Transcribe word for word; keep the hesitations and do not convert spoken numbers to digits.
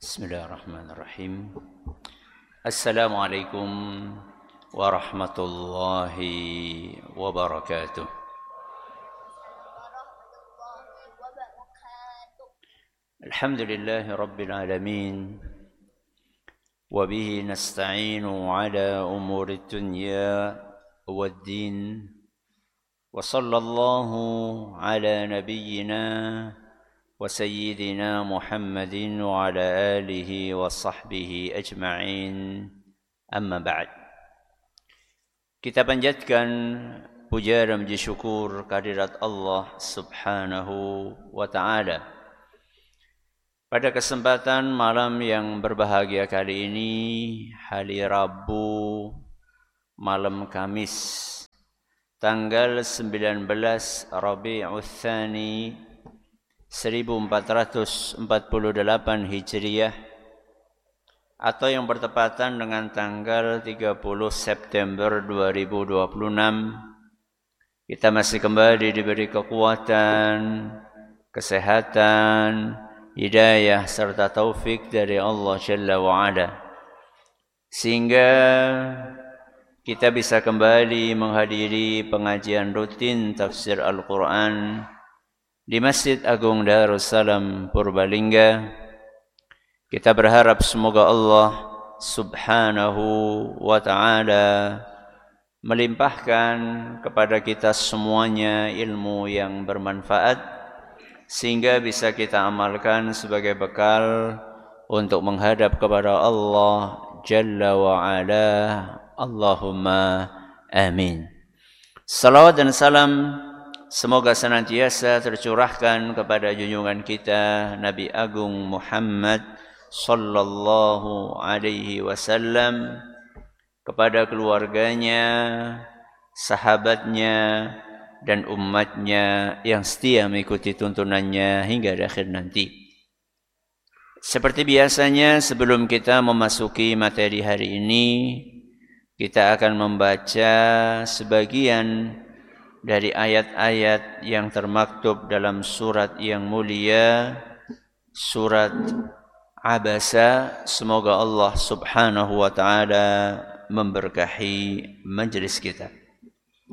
Bismillahirrahmanirrahim. Assalamualaikum warahmatullahi wabarakatuh. Alhamdulillahi rabbil alamin. Wa bihi nasta'inu ala umuri dunya waddin. Wa sallallahu ala nabiyyina وسيدنا محمد وعلى آله وصحبه أجمعين أما بعد. Kita panjatkan puja dan puji syukur kehadirat Allah Subhanahu wa taala. Pada kesempatan malam yang berbahagia kali ini, hari Rabu malam Kamis tanggal sembilan belas Rabiul Tsani seribu empat ratus empat puluh delapan Hijriah atau yang bertepatan dengan tanggal tiga puluh September dua ribu dua puluh enam, kita masih kembali diberi kekuatan, kesehatan, hidayah serta taufik dari Allah Jalla wa'ala, sehingga kita bisa kembali menghadiri pengajian rutin tafsir Al-Quran di Masjid Agung Darussalam Purbalingga. Kita berharap semoga Allah Subhanahu wa taala melimpahkan kepada kita semuanya ilmu yang bermanfaat sehingga bisa kita amalkan sebagai bekal untuk menghadap kepada Allah Jalla wa ala. Allahumma amin. Salawat dan salam semoga senantiasa tercurahkan kepada junjungan kita Nabi Agung Muhammad sallallahu alaihi wasallam, kepada keluarganya, sahabatnya, dan umatnya yang setia mengikuti tuntunannya hingga akhir nanti. Seperti biasanya, sebelum kita memasuki materi hari ini, kita akan membaca sebagian dari ayat-ayat yang termaktub dalam surat yang mulia, surat Abasa. Semoga Allah Subhanahu wa taala memberkahi majelis kita.